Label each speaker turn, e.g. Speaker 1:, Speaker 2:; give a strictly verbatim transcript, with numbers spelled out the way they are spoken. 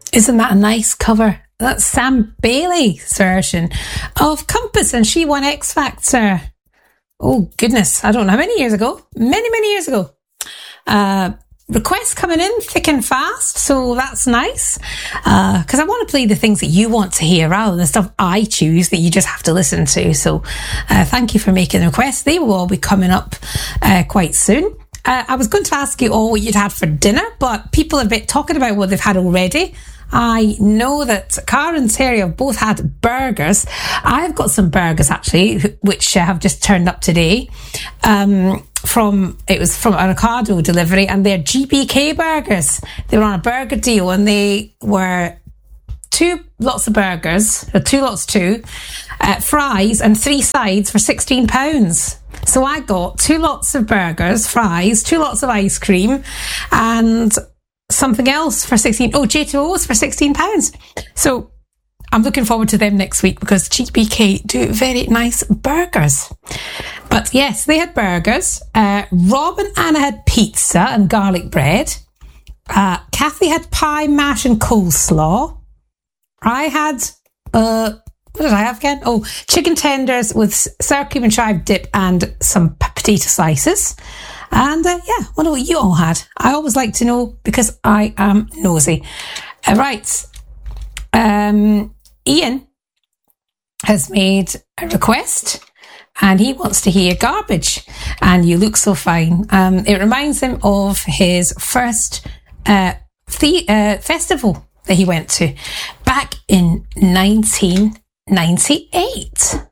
Speaker 1: Isn't that a nice cover? That's Sam Bailey's version of Compass, and she won X Factor. Oh, goodness. I don't know how many years ago. Many, many years ago. Uh, requests coming in thick and fast, so that's nice. Because uh, I want to play the things that you want to hear rather than the stuff I choose that you just have to listen to. So uh, thank you for making the requests. They will all be coming up uh, quite soon. Uh, I was going to ask you all what you'd had for dinner, but people have been talking about what they've had already. I know that Cara and Terry have both had burgers. I've got some burgers actually, which uh, have just turned up today. Um, from it was from an Ocado delivery, and they're G B K burgers. They were on a burger deal, and they were two lots of burgers, or two lots two, uh, fries, and three sides for sixteen pounds. So I got two lots of burgers, fries, two lots of ice cream, and something else for sixteen. Oh, J two O's for sixteen pounds. So I'm looking forward to them next week because G B K do very nice burgers. But yes, they had burgers. Uh, Rob and Anna had pizza and garlic bread. Uh, Kathy had pie, mash and coleslaw. I had, uh, what did I have again? Oh, chicken tenders with sour cream and chive dip and some potato slices. And uh, yeah, I wonder what you all had. I always like to know because I am nosy. Uh, right. Um, Ian has made a request and he wants to hear Garbage and You Look So Fine. Um, it reminds him of his first uh, the, uh, festival that he went to back in nineteen ninety-eight.